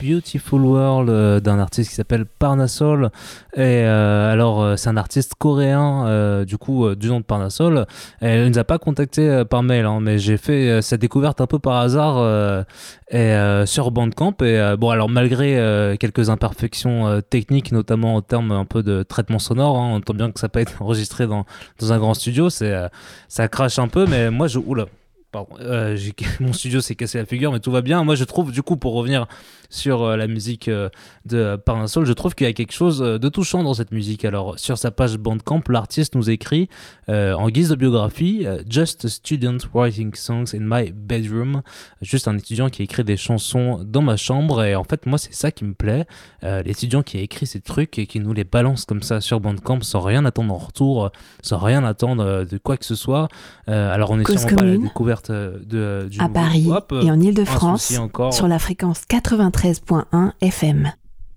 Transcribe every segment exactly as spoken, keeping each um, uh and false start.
Beautiful World euh, d'un artiste qui s'appelle Parnasol. Et euh, alors, euh, c'est un artiste coréen, euh, du coup, euh, du nom de Parnasol. Et elle ne nous a pas contacté euh, par mail, hein, mais j'ai fait euh, cette découverte un peu par hasard euh, et, euh, sur Bandcamp. Et euh, bon, alors, malgré euh, quelques imperfections euh, techniques, notamment en termes un peu de traitement sonore, hein, on entend bien que ça peut être enregistré dans, dans un grand studio, c'est, euh, ça crache un peu, mais moi, je. Oula! Pardon, euh, j'ai... mon studio s'est cassé la figure, mais tout va bien. Moi, je trouve, du coup, pour revenir sur euh, la musique euh, de Parnasol, je trouve qu'il y a quelque chose euh, de touchant dans cette musique. Alors, sur sa page Bandcamp, l'artiste nous écrit euh, en guise de biographie euh, Just a student writing songs in my bedroom. Juste un étudiant qui écrit des chansons dans ma chambre. Et en fait, moi, c'est ça qui me plaît. Euh, l'étudiant qui a écrit ces trucs et qui nous les balance comme ça sur Bandcamp sans rien attendre en retour, sans rien attendre euh, de quoi que ce soit. Euh, alors, on est Cause sûrement pas à la commune. découverte de, de, du À Paris Hop, et en un Île-de-France souci encore. sur la fréquence quatre-vingt-treize point un F M.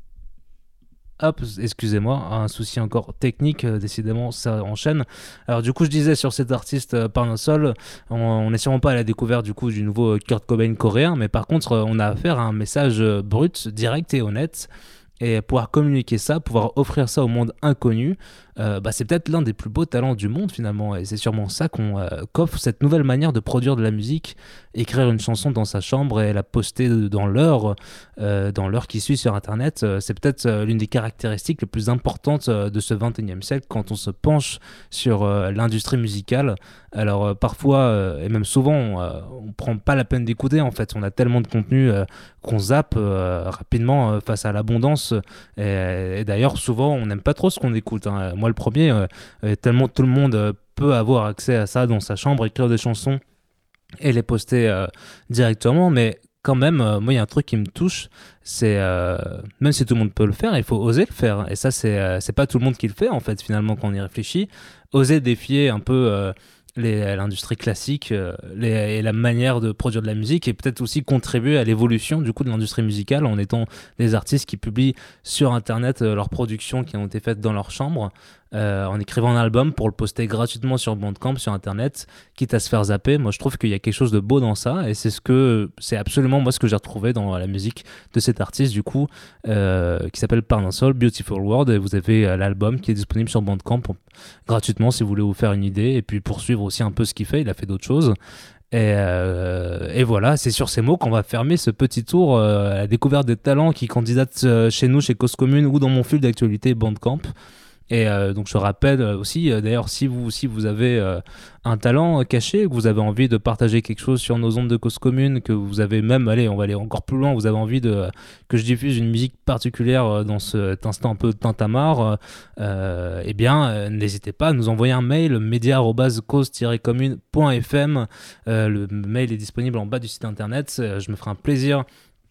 Hop, excusez-moi, un souci encore technique, euh, décidément ça enchaîne. Alors du coup je disais sur cet artiste euh, Parnasol, on, on est sûrement pas à la découverte du coup du nouveau Kurt Cobain coréen, mais par contre euh, on a affaire à un message euh, brut, direct et honnête. Et pouvoir communiquer ça, pouvoir offrir ça au monde inconnu, euh, bah c'est peut-être l'un des plus beaux talents du monde finalement. Et c'est sûrement ça qu'on euh, qu'offre cette nouvelle manière de produire de la musique, écrire une chanson dans sa chambre et la poster dans l'heure, euh, dans l'heure qui suit sur Internet. Euh, c'est peut-être euh, l'une des caractéristiques les plus importantes euh, de ce vingt et unième siècle quand on se penche sur euh, l'industrie musicale. Alors euh, parfois, euh, et même souvent, on, euh, on prend pas la peine d'écouter en fait. On a tellement de contenu euh, qu'on zappe euh, rapidement euh, face à l'abondance. Et, et d'ailleurs, souvent, on n'aime pas trop ce qu'on écoute, hein. Moi, le premier, euh, tellement tout le monde euh, peut avoir accès à ça dans sa chambre, écrire des chansons et les poster euh, directement. Mais quand même, euh, moi, il y a un truc qui me touche, c'est euh, même si tout le monde peut le faire, il faut oser le faire. Et ça, c'est, euh, c'est pas tout le monde qui le fait, en fait, finalement, quand on y réfléchit. Oser défier un peu euh, les, l'industrie classique euh, les, et la manière de produire de la musique, et peut-être aussi contribuer à l'évolution du coup de l'industrie musicale en étant des artistes qui publient sur Internet euh, leurs productions qui ont été faites dans leur chambre, euh, en écrivant un album pour le poster gratuitement sur Bandcamp, sur Internet, quitte à se faire zapper. Moi, je trouve qu'il y a quelque chose de beau dans ça, et c'est ce que c'est absolument moi ce que j'ai retrouvé dans la musique de cet artiste du coup, euh, qui s'appelle Parnasol, Beautiful World. Et vous avez euh, l'album qui est disponible sur Bandcamp pour, gratuitement si vous voulez vous faire une idée et puis poursuivre aussi un peu ce qu'il fait. Il a fait d'autres choses. Et, euh, et voilà, c'est sur ces mots qu'on va fermer ce petit tour euh, à la découverte des talents qui candidatent euh, chez nous, chez Cause Commune ou dans mon fil d'actualité Bandcamp. Et euh, donc je rappelle aussi, euh, d'ailleurs, si vous, si vous avez euh, un talent caché, que vous avez envie de partager quelque chose sur nos ondes de Cause Commune, que vous avez même, allez, on va aller encore plus loin, vous avez envie de, que je diffuse une musique particulière euh, dans cet instant un peu tintamarre, euh, eh bien, euh, n'hésitez pas à nous envoyer un mail, média arobase cause tiret commune point f m. Euh, le mail est disponible en bas du site internet. Euh, je me ferai un plaisir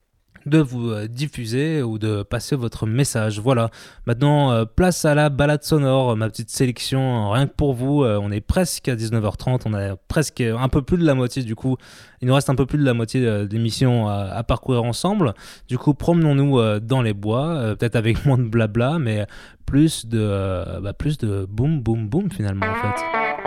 de vous euh, diffuser ou de passer votre message. Voilà, maintenant euh, place à la balade sonore, ma petite sélection, euh, rien que pour vous. Euh, on est presque à dix-neuf heures trente, on a presque un peu plus de la moitié du coup, il nous reste un peu plus de la moitié euh, d'émission à, à parcourir ensemble. Du coup, promenons-nous euh, dans les bois, euh, peut-être avec moins de blabla, mais plus de, euh, bah, plus de boum boum boum finalement en fait.